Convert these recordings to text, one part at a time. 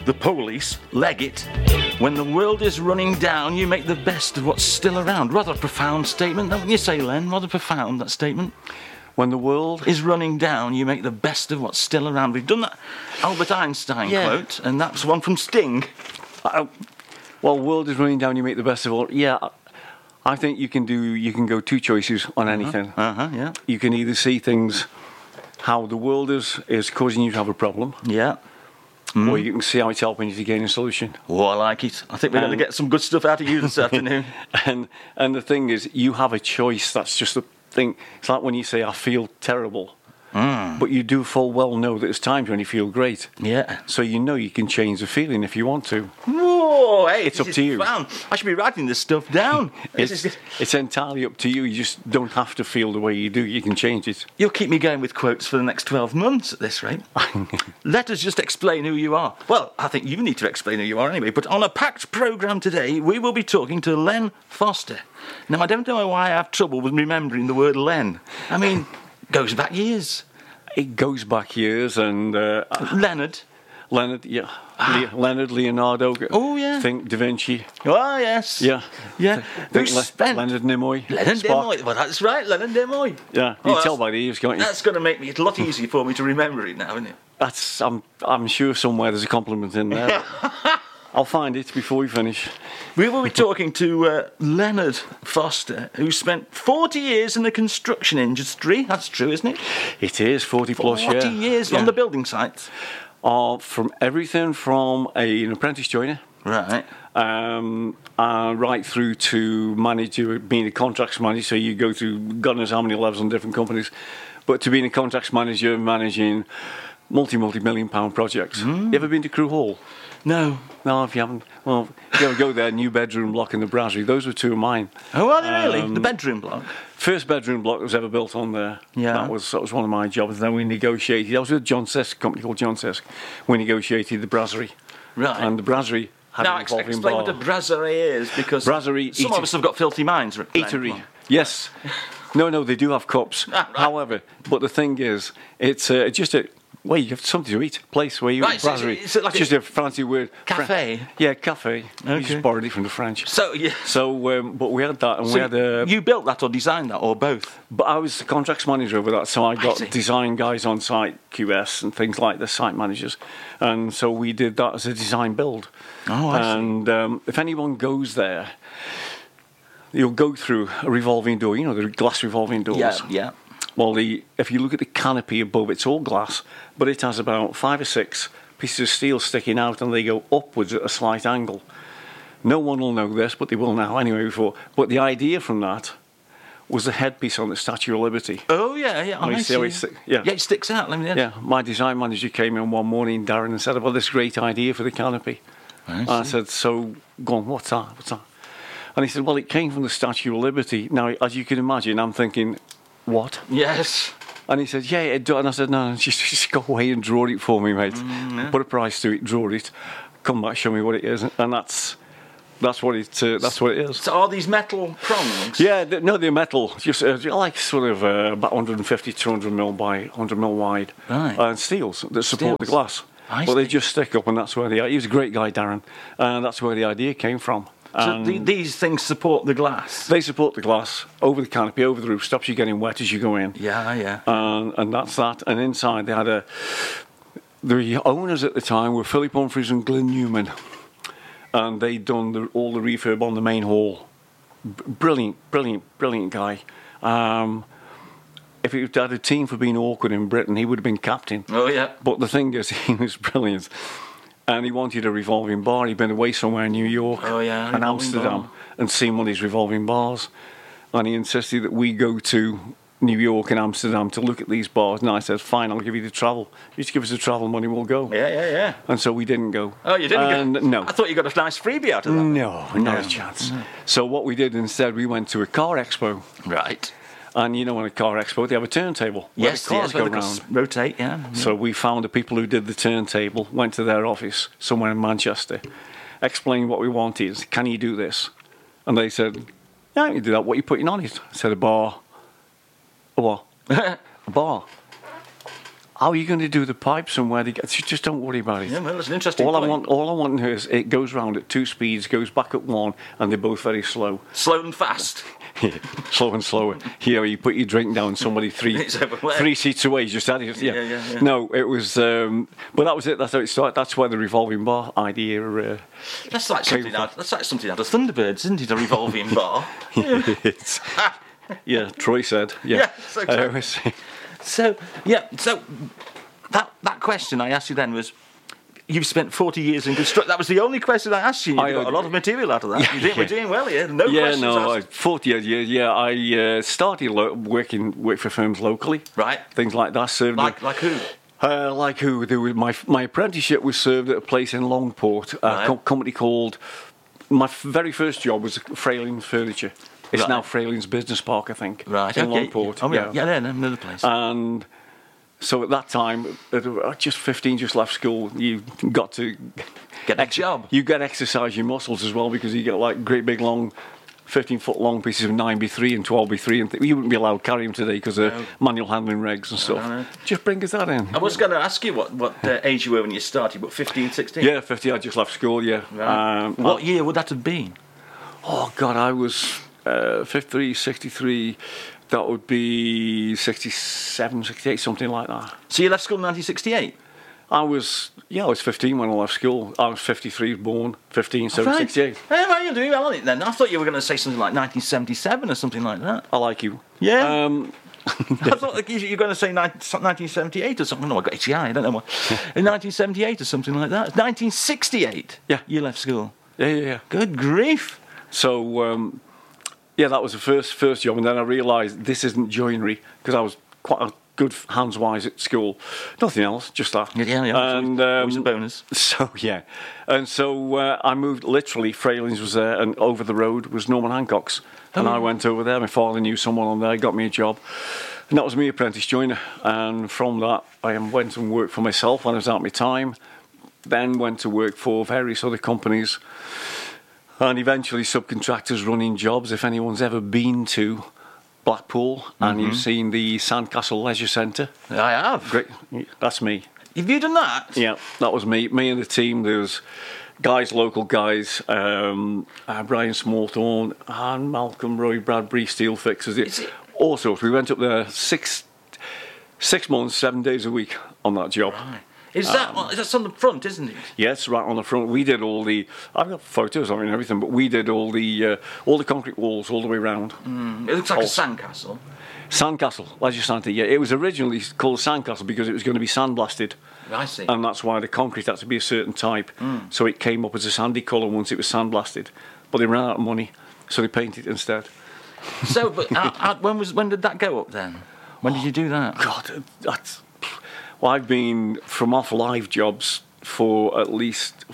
the police, Leggett. When the world is running down, you make the best of what's still around. Rather a profound statement, don't you say, Len? Rather profound, that statement. When the world is running down, you make the best of what's still around. We've done that Albert Einstein quote, and that's one from Sting. Well, world is running down, you make the best of all. Yeah, I think you can go two choices on anything. Yeah. You can either see things how the world is causing you to have a problem. Yeah. Or you can see how it's helping you to gain a solution. Oh, I like it. I think we're going to get some good stuff out of you this afternoon. And the thing is, you have a choice. That's just the thing. It's like when you say, I feel terrible. But you do full well know that there's times when you feel great. Yeah. So you know you can change the feeling if you want to. Whoa, hey, it's up to you. Fun. I should be writing this stuff down. It's entirely up to you. You just don't have to feel the way you do. You can change it. You'll keep me going with quotes for the next 12 months at this rate. Let us just explain who you are. Well, I think you need to explain who you are anyway. But on a packed programme today, we will be talking to Len Foster. Now, I don't know why I have trouble with remembering the word Len. I mean, goes back years. It goes back years, and Leonard, yeah, Leonard, Leonardo. Oh yeah, Think Da Vinci. Oh yes, yeah. Leonard Nimoy. Leonard Nimoy. Well, that's right, Leonard Nimoy. Yeah, you tell by the ears, can't you? That's going to make it a lot easier for me to remember it now, isn't it? I'm sure somewhere there's a compliment in there. I'll find it before we finish. We will be talking to Leonard Foster, who spent 40 years in the construction industry. That's true, isn't it? It is, 40 plus, yeah. 40 years on the building sites. From everything from an apprentice joiner. Right. Right through to being a contracts manager, so you go through God knows how many levels on different companies. But to being a contracts manager, managing multi-million pound projects. You ever been to Crewe Hall? No, if you haven't, well, you ever go there, new bedroom block in the Brasserie. Those were two of mine. Oh, are they really? The bedroom block? First bedroom block that was ever built on there. Yeah. That was one of my jobs. Then we negotiated. I was with John Sesk, a company called John Sesk. We negotiated the Brasserie. Right. And the Brasserie had a revolving bar. Explain what a Brasserie is, because some of us have got filthy minds. Eatery. Yes. No, they do have cups. Right. However, but the thing is, it's just a... Well, you have something to eat. Place where you eat brasserie. So it's like just a fancy word. Cafe. Yeah, cafe. Okay. We just borrowed it from the French. So yeah. But we had that, and we had. You built that or designed that or both? But I was the contracts manager over that, so I got design guys on site, QS and things like the site managers, and so we did that as a design build. Oh, I see. And if anyone goes there, you'll go through a revolving door. You know, the glass revolving doors. Yeah. Well, if you look at the canopy above, it's all glass, but it has about 5 or 6 pieces of steel sticking out, and they go upwards at a slight angle. No one will know this, but they will now anyway. But the idea from that was the headpiece on the Statue of Liberty. Oh yeah. I see. It sticks out. Yeah, my design manager came in one morning, Darren, and said, "Well, this great idea for the canopy." I said, "So, go on, what's that?" And he said, "Well, it came from the Statue of Liberty." Now, as you can imagine, I'm thinking, what? Yes. And he said, yeah, it does. And I said, no, just go away and draw it for me, mate. Put a price to it, draw it, come back, show me what it is. And that's what it is. So are these metal prongs? Yeah, they're metal. Just like sort of about 150, 200 mil by 100 mil wide. Right. And steels that support the glass. But they just stick up, and that's where he was a great guy, Darren. And that's where the idea came from. So these things support the glass? They support the glass over the canopy, over the roof, stops you getting wet as you go in. Yeah. And that's that. And inside they had the owners at the time were Philip Humphreys and Glyn Newman. And they'd done all the refurb on the main hall. Brilliant guy. If he had a team for being awkward in Britain, he would have been captain. Oh, yeah. But the thing is, he was brilliant. And he wanted a revolving bar. He'd been away somewhere in New York and Amsterdam and seen one of these revolving bars. And he insisted that we go to New York and Amsterdam to look at these bars. And I said, fine, I'll give you the travel. You just give us the travel money, we'll go. Yeah. And so we didn't go. Oh, you didn't go? No. I thought you got a nice freebie out of that. No, not a chance. No. So what we did instead, we went to a car expo. Right. And you know, on a car expo, they have a turntable. Yes, the cars go round. Rotate, yeah. So we found the people who did the turntable, went to their office somewhere in Manchester, explained what we wanted. Can you do this? And they said, yeah, you can do that. What are you putting on it? I said, a bar. A what? A bar. how are you going to do the pipes and where they get? Just don't worry about it. Yeah, well, that's an interesting point. All I want to hear is it goes round at 2 speeds, goes back at 1, and they're both very slow. Slow and fast. Slow and slower. Here, you put your drink down, somebody 3 seats away, just had it. Yeah. No, it was, but that was it. That's how it started. That's where the revolving bar idea. That's like something out of Thunderbirds, isn't it? A revolving bar. Yeah, Troy said. Yeah. So that question I asked you then was, you've spent 40 years in construction. That was the only question I asked you. You got a lot of material out of that. We're doing well here. No questions asked. 40 years. Yeah, I started work for firms locally. Right. Things like that. Like who? Like who? There was my apprenticeship was served at a place in Longport, a company called. My very first job was Fraylings Furniture. It's now Fraylings Business Park, I think. Right. In Longport. Oh, yeah, another place. And so at that time, just 15, just left school, you got to get a job. You get exercise your muscles as well, because you get like great big long 15-foot long pieces of 9B3 and 12B3, and you wouldn't be allowed to carry them today because of manual handling regs and stuff. No. Just bring us that in. I was going to ask you what age you were when you started, but 15, 16? Yeah, 15, I just left school, yeah. Right. What year would that have been? Oh, God, I was 53, 63, that would be 67, 68, something like that. So you left school in 1968? I was 15 when I left school. I was 53 born, 15, so 68. Hey, well, you're doing well on it then. I thought you were going to say something like 1977 or something like that. I like you. Yeah. I thought you were going to say 1978 or something. No, I got HEI, I don't know what. In 1978 or something like that. 1968? Yeah. You left school? Yeah. Good grief. So, that was the first job, and then I realised this isn't joinery, because I was quite a good hands-wise at school. Nothing else, just that. Yeah. And always a bonus. So, yeah. And so I moved, literally, Fraylings was there, and over the road was Norman Hancock's. And I went over there, my father knew someone on there, got me a job. And that was me, apprentice joiner. And from that, I went and worked for myself when I was out of my time. Then went to work for various other companies. And eventually subcontractors running jobs. If anyone's ever been to Blackpool and you've seen the Sandcastle Leisure Centre. I have. Great. That's me. Have you done that? Yeah, that was me. Me and the team. There was local guys, Brian Smallthorne and Malcolm Roy Bradbury, Steel Fixers. All sorts. We went up there 6 months, 7 days a week on that job. Right. That's on the front, isn't it? Yes, right on the front. We did all the. I've got photos of it and everything, but we did all the concrete walls all the way around. It looks like a sandcastle. Sandcastle, Leisure Centre. Yeah, it was originally called Sandcastle because it was going to be sandblasted. I see. And that's why the concrete had to be a certain type. So it came up as a sandy colour once it was sandblasted. But they ran out of money, so they painted it instead. So, but when did that go up then? When did you do that? God, well, I've been from off live jobs for at least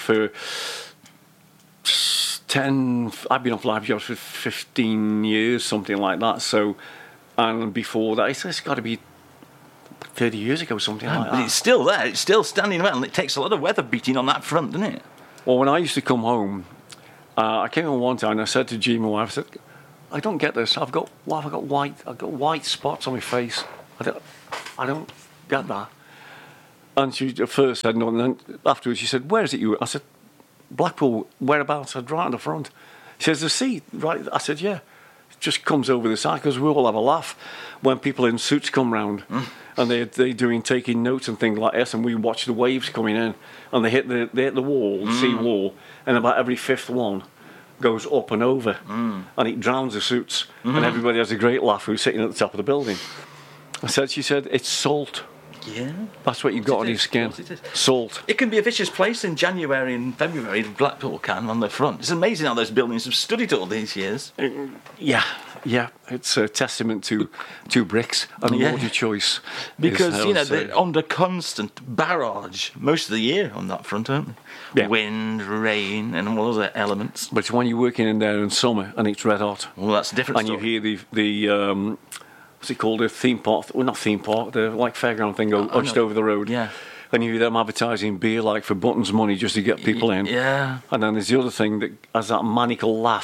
10. I've been off live jobs for 15 years, something like that. So, and before that, it's got to be 30 years ago, something like that. But it's still there. It's still standing well, and it takes a lot of weather beating on that front, doesn't it? Well, when I used to come home, I came home one time and I said to G, my wife, I said, I don't get this. I've got white spots on my face. I don't get that. And she at first said no, and then afterwards she said, "Where is it you?" I said, "Blackpool, whereabouts?" I said, "Right on the front." She says, "The sea, right?" I said, "Yeah." It just comes over the side because we all have a laugh when people in suits come round and they're taking notes and things like this, and we watch the waves coming in and they hit the wall, the sea wall, and about every fifth one goes up and over and it drowns the suits and everybody has a great laugh who's sitting at the top of the building. She said, "It's salt." Yeah. That's what you've got on your skin. Salt. It can be a vicious place in January and February, Blackpool can, on the front. It's amazing how those buildings have studied all these years. Yeah. It's a testament to bricks and water choice. Because, they're under constant barrage most of the year on that front, aren't they? Yeah. Wind, rain, and all other elements. But it's when you're working in there in summer and it's red hot. Well, that's a different story. And you hear the what's it called? A theme park? Well, not theme park. The fairground thing just over the road. Yeah. And you hear them advertising beer like for buttons money just to get people in. Yeah. And then there's the other thing that has that maniacal laugh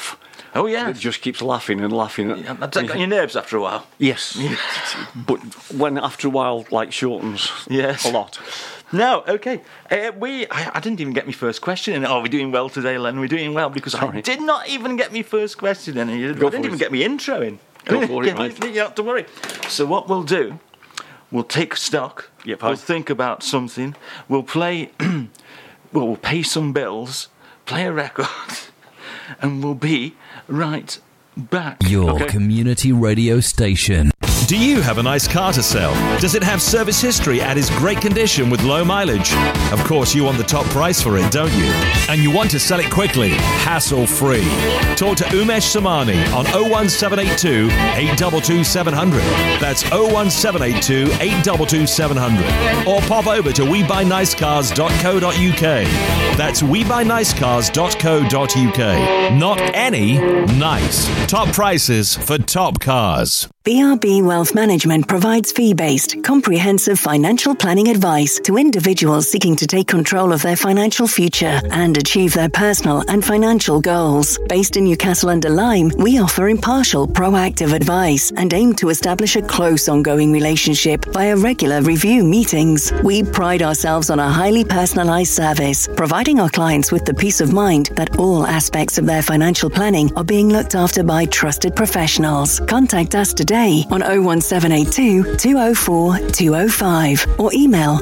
Oh, yeah. It just keeps laughing and laughing. Yeah, that's on your nerves after a while. Yes. But when after a while, like, shortens a lot. No, okay. I didn't even get my first question in. Oh, we're doing well today, Len. We're doing well because I did not even get my first question in. I didn't even get my intro in. Go for it, right? You don't have to worry. So what we'll do, we'll take stock. Yep, we'll think about something. We'll play. We'll pay some bills, play a record, and we'll be right back. Your community radio station. Do you have a nice car to sell? Does it have service history and is great condition with low mileage? Of course, you want the top price for it, don't you? And you want to sell it quickly, hassle-free. Talk to Umesh Samani on 01782 822 700. That's 01782 822 700. Or pop over to webuynicecars.co.uk. That's webuynicecars.co.uk. Not any, nice. Top prices for top cars. BRB Wealth Management provides fee-based, comprehensive financial planning advice to individuals seeking to take control of their financial future and achieve their personal and financial goals. Based in Newcastle-under-Lyme, we offer impartial, proactive advice and aim to establish a close, ongoing relationship via regular review meetings. We pride ourselves on a highly personalised service, providing our clients with the peace of mind that all aspects of their financial planning are being looked after by trusted professionals. Contact us today on 01782 204 205 or email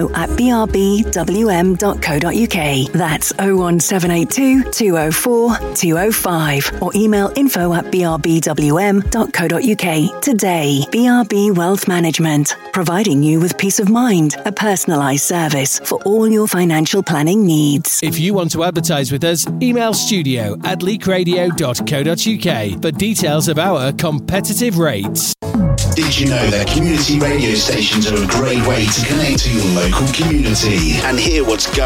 info@brbwm.co.uk. That's 01782 204 205 or email info@brbwm.co.uk today. BRB Wealth Management, providing you with peace of mind, a personalised service for all your financial planning needs. If you want to advertise with us, email studio@leakradio.co.uk for details of our competitive rates. Did you know that community radio stations are a great way to connect to your local community and hear what's going